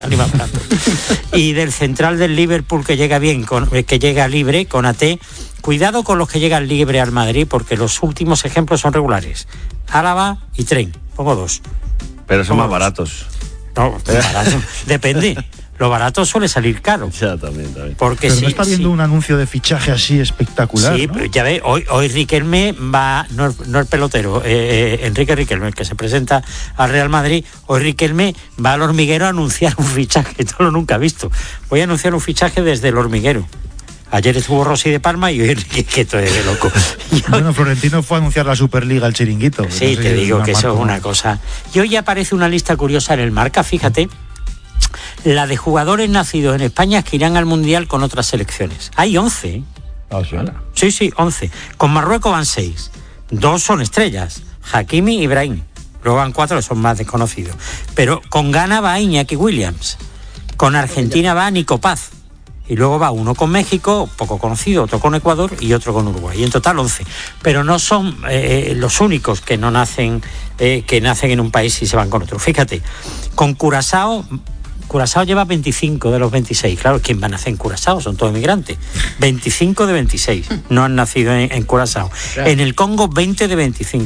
ni más barato. Y del central del Liverpool que llega bien, que llega libre, con AT. Cuidado con los que llegan libre al Madrid, porque los últimos ejemplos son regulares. Álava y Tren, pongo 2. Pero son más baratos. No, barato. Depende. Lo barato suele salir caro. Ya, también. Porque pero no está viendo un anuncio de fichaje así espectacular. Sí, ¿no? pero ya ve, hoy Riquelme va, no el pelotero, Enrique Riquelme, el que se presenta al Real Madrid. Hoy Riquelme va al Hormiguero a anunciar un fichaje, esto lo nunca he visto. Voy a anunciar un fichaje desde el Hormiguero. Ayer estuvo Rossi de Palma y hoy Enrique, que esto es de loco. Bueno, Florentino fue a anunciar la Superliga al Chiringuito. Sí, no sé, te digo que eso es una cosa. Y hoy aparece una lista curiosa en el Marca, fíjate. La de jugadores nacidos en España que irán al Mundial con otras selecciones. Hay 11. Sí, 11. Con Marruecos van 6. 2 son estrellas, Hakimi y Ibrahim. Luego van 4 que son más desconocidos. Pero con Ghana va Iñaki Williams. Con Argentina va Nico Paz. Y luego va uno con México, poco conocido, otro con Ecuador y otro con Uruguay. Y en total 11. Pero no son los únicos que no nacen, que nacen en un país y se van con otro. Fíjate, con Curazao lleva 25 de los 26. Claro, ¿quién va a nacer en Curazao? Son todos inmigrantes. 25 de 26 no han nacido en Curazao. Claro. En el Congo 20 de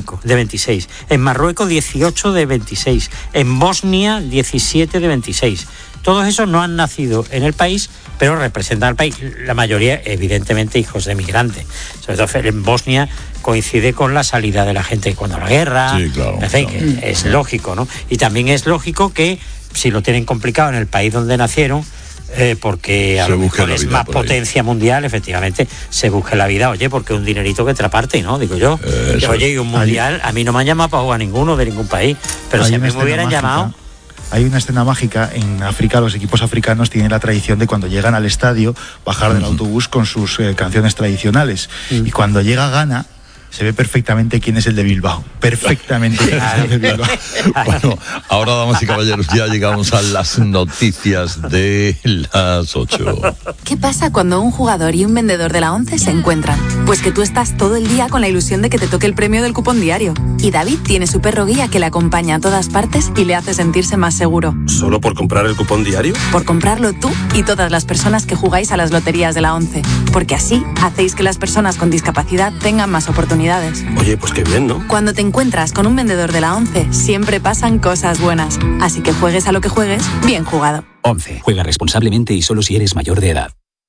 26. En Marruecos 18 de 26. En Bosnia 17 de 26. Todos esos no han nacido en el país, pero representan al país. La mayoría, evidentemente, hijos de migrantes. Sobre todo en Bosnia coincide con la salida de la gente cuando la guerra. Sí, claro. En fin, claro. Es lógico, ¿no? Y también es lógico que si lo tienen complicado en el país donde nacieron, porque a lo mejor es más potencia mundial, efectivamente, se busque la vida, oye, porque un dinerito que te aparte, ¿no? Digo yo. Oye, y un mundial, a mí no me han llamado para jugar ninguno de ningún país, pero si a mí me hubieran llamado... Hay una escena mágica, en África los equipos africanos tienen la tradición de cuando llegan al estadio bajar del autobús con sus canciones tradicionales. Y cuando llega Ghana, se ve perfectamente quién es el de Bilbao. Perfectamente quién es el de Bilbao. Bueno, ahora, damas y caballeros, ya llegamos a las noticias de las 8. ¿Qué pasa cuando un jugador y un vendedor de la ONCE se encuentran? Pues que tú estás todo el día con la ilusión de que te toque el premio del cupón diario. Y David tiene su perro guía que le acompaña a todas partes y le hace sentirse más seguro. ¿Solo por comprar el cupón diario? Por comprarlo tú y todas las personas que jugáis a las loterías de la ONCE. Porque así hacéis que las personas con discapacidad tengan más oportunidades. Oye, pues qué bien, ¿no? Cuando te encuentras con un vendedor de la ONCE, siempre pasan cosas buenas. Así que juegues a lo que juegues, bien jugado. ONCE. Juega responsablemente y solo si eres mayor de edad.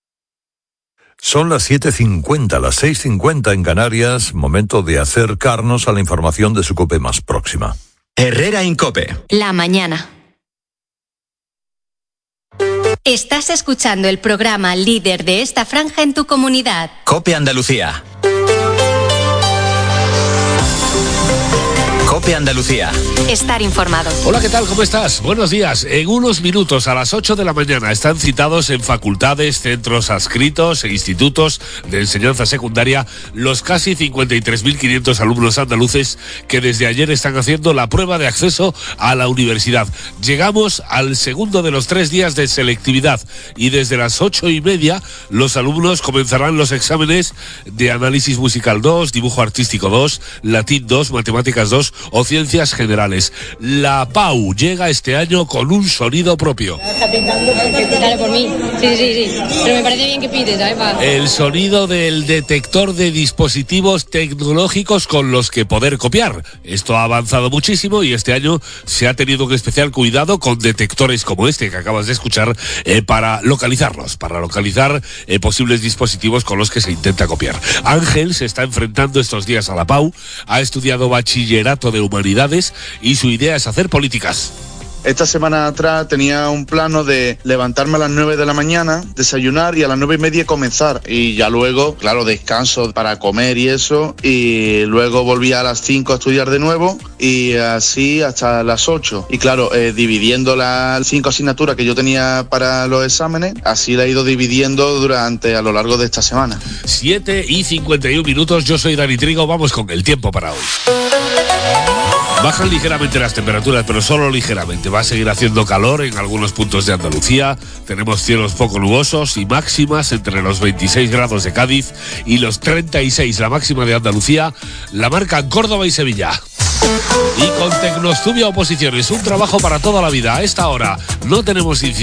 Son las 7:50, las 6:50 en Canarias. Momento de acercarnos a la información de su COPE más próxima. Herrera Incope. La mañana. Estás escuchando el programa líder de esta franja en tu comunidad. COPE Andalucía. COPE Andalucía. Estar informado. Hola, ¿qué tal? ¿Cómo estás? Buenos días. En unos minutos, a las 8 de la mañana, están citados en facultades, centros adscritos e institutos de enseñanza secundaria los casi 53.500 alumnos andaluces que desde ayer están haciendo la prueba de acceso a la universidad. Llegamos al segundo de los 3 días de selectividad y desde las 8:30 los alumnos comenzarán los exámenes de análisis musical 2, dibujo artístico 2, latín 2, matemáticas 2 o ciencias generales. La PAU llega este año con un sonido propio. Dale por mí. Sí. Pero me parece bien que pides, ¿sabes? El sonido del detector de dispositivos tecnológicos con los que poder copiar. Esto ha avanzado muchísimo y este año se ha tenido un especial cuidado con detectores como este que acabas de escuchar para localizarlos, para localizar posibles dispositivos con los que se intenta copiar. Ángel se está enfrentando estos días a la PAU, ha estudiado bachillerato de humanidades y su idea es hacer políticas. Esta semana atrás tenía un plano de levantarme a las 9 de la mañana, desayunar y a las 9:30 comenzar. Y ya luego, claro, descanso para comer y eso. Y luego volví a las 5 a estudiar de nuevo y así hasta las 8. Y claro, dividiendo las 5 asignaturas que yo tenía para los exámenes, así la he ido dividiendo a lo largo de esta semana. 7:51, yo soy Dani Trigo, vamos con el tiempo para hoy. Bajan ligeramente las temperaturas, pero solo ligeramente. Va a seguir haciendo calor en algunos puntos de Andalucía. Tenemos cielos poco nubosos y máximas entre los 26 grados de Cádiz y los 36, la máxima de Andalucía, la marcan Córdoba y Sevilla. Y con Tecnostudio Oposiciones, un trabajo para toda la vida. A esta hora no tenemos incidencia.